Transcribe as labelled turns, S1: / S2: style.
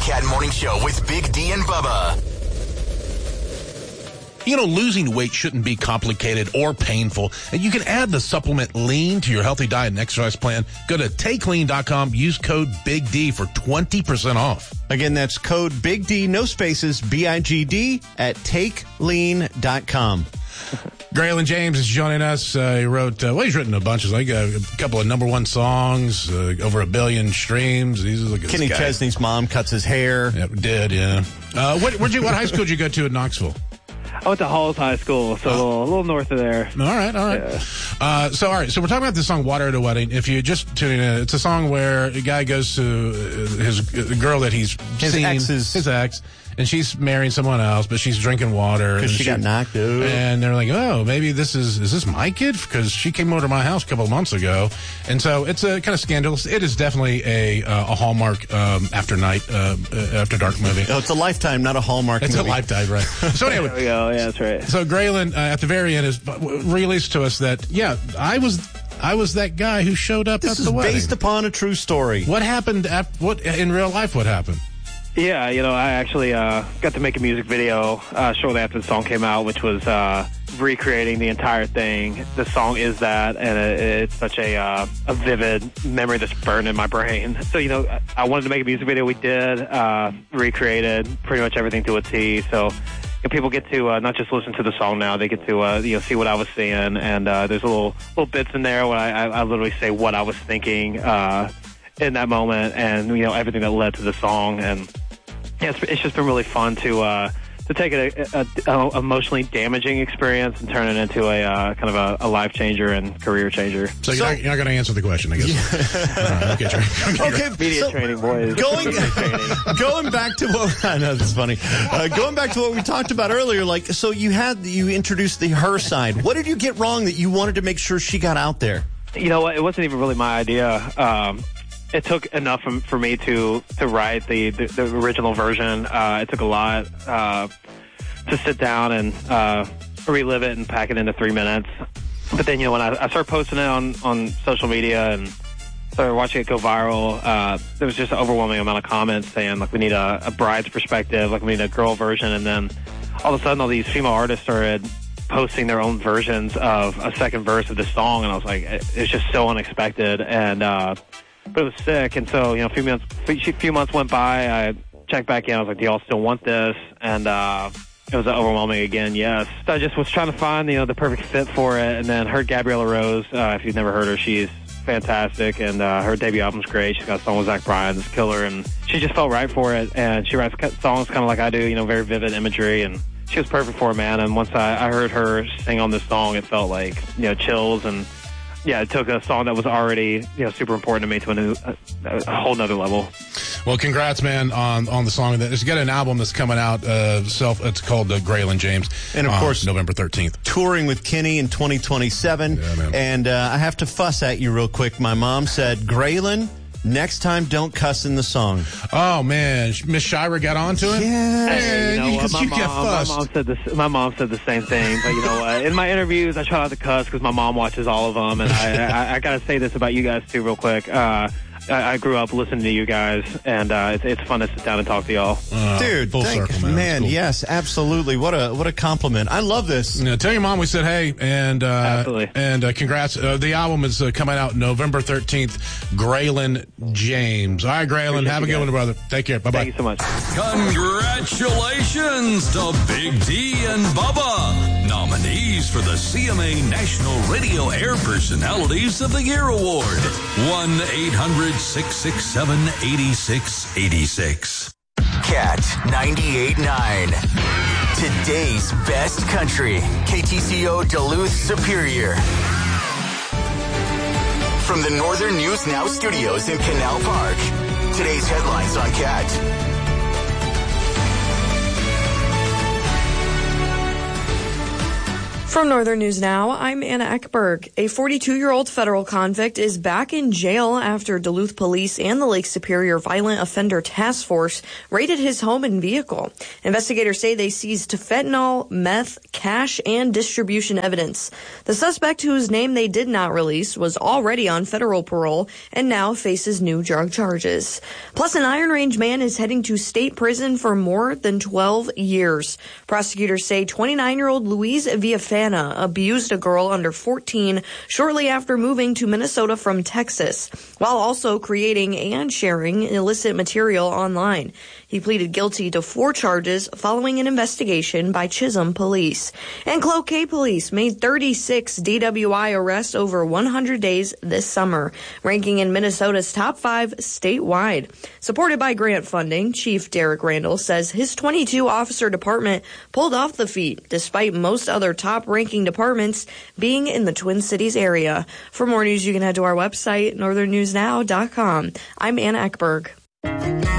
S1: Cat Morning Show with Big D and Bubba.
S2: You know, losing weight shouldn't be complicated or painful. And you can add the supplement Lean to your healthy diet and exercise plan. Go to TakeLean.com. Use code Big D for 20% off.
S3: Again, that's code Big D, no spaces, BIGD, at TakeLean.com.
S2: Graylin James is joining us. He wrote, he's written a bunch of, like a couple of number one songs, over 1 billion streams. He's like
S3: Kenny Chesney's mom cuts his hair.
S2: Yeah, did, yeah. What high school did you go to in Knoxville?
S4: I went to Halls High School, so a little north of there.
S2: All right.
S4: Yeah.
S2: So we're talking about this song, Water at a Wedding. If you just tuning in, it's a song where a guy goes to the girl that he's seen, his ex, and she's marrying someone else, but she's drinking water.
S3: Because she got knocked out.
S2: And they're like, oh, maybe is this my kid? Because she came over to my house a couple of months ago. And so it's a kind of scandalous. It is definitely a Hallmark after dark movie.
S3: Oh, it's a Lifetime, not a Hallmark movie.
S2: It's a Lifetime, right. So anyway.
S4: There we go. Yeah, that's right.
S2: So Graylin, at the very end, is released to us that, yeah, I was that guy who showed up at the wedding.
S3: This is based upon a true story.
S2: What happened in real life? What happened?
S4: Yeah, I actually got to make a music video shortly after the song came out, which was recreating the entire thing. The song is that, and it's such a vivid memory that's burned in my brain. So, I wanted to make a music video. We did, recreated pretty much everything to a T. So people get to not just listen to the song now, they get to see what I was seeing. And there's little bits in there where I literally say what I was thinking in that moment, and everything that led to the song. And yeah, it's just been really fun to take an emotionally damaging experience and turn it into a kind of a life changer and career changer.
S2: So you're not going to answer the question, I guess. Yeah.
S3: Okay,
S4: media training, boys.
S3: Going back to what I know this is funny. Going back to what we talked about earlier, so you introduced her side. What did you get wrong that you wanted to make sure she got out there?
S4: You know what? It wasn't even really my idea. It took enough for me to write the original version. It took a lot to sit down and relive it and pack it into 3 minutes. But then, when I started posting it on social media and started watching it go viral, there was just an overwhelming amount of comments saying, we need a bride's perspective, we need a girl version. And then all of a sudden, all these female artists started posting their own versions of a second verse of this song. And I was like, it's just so unexpected. And but it was sick, and so a few months went by. I checked back in. I was like, "Do y'all still want this?" And it was overwhelming again. Yes, so I just was trying to find the perfect fit for it, and then heard Gabriella Rose. If you've never heard her, she's fantastic, and her debut album's great. She's got a song with Zach Bryan, it's killer, and she just felt right for it. And she writes songs kind of like I do, very vivid imagery, and she was perfect for it, man. And once I heard her sing on this song, it felt like chills and. Yeah, it took a song that was already super important to me to a whole nother level.
S2: Well, congrats, man, on the song. It's got an album that's coming out. It's called Graylin James,
S3: and of course
S2: November 13th.
S3: Touring with Kenny in 2027.
S2: Yeah, man.
S3: And I have to fuss at you real quick. My mom said, Graylin, next time don't cuss in the song.
S2: Oh man, Miss Shira got onto it.
S3: Yeah,
S4: hey, my mom said the same thing. But in my interviews, I try not to cuss because my mom watches all of them, and I gotta say this about you guys too, real quick. I grew up listening to you guys, and it's fun to sit down and talk to y'all.
S3: Dude,
S2: full circle, man.
S3: Cool. Yes, absolutely. What a compliment. I love this.
S2: Tell your mom we said hey, and
S4: absolutely.
S2: And congrats. The album is coming out November 13th. Graylin James. All right, Graylin, have a good one, brother. Take care. Bye bye.
S4: Thank you so much.
S5: Congratulations to Big D and Bubba, nominees for the CMA National Radio Air Personalities of the Year Award. 1-800-667-8686.
S1: Cat 98.9. Today's best country. KTCO Duluth Superior. From the Northern News Now studios in Canal Park. Today's headlines on Cat.
S6: From Northern News Now, I'm Anna Eckberg. A 42-year-old federal convict is back in jail after Duluth police and the Lake Superior Violent Offender Task Force raided his home and vehicle. Investigators say they seized fentanyl, meth, cash, and distribution evidence. The suspect, whose name they did not release, was already on federal parole and now faces new drug charges. Plus, an Iron Range man is heading to state prison for more than 12 years. Prosecutors say 29-year-old Louise Villafana abused a girl under 14 shortly after moving to Minnesota from Texas, while also creating and sharing illicit material online. He pleaded guilty to 4 charges following an investigation by Chisholm police. And Cloquet police made 36 DWI arrests over 100 days this summer, ranking in Minnesota's top 5 statewide. Supported by grant funding, Chief Derek Randall says his 22-officer department pulled off the feat, despite most other top-ranking departments being in the Twin Cities area. For more news, you can head to our website, northernnewsnow.com. I'm Anna Eckberg.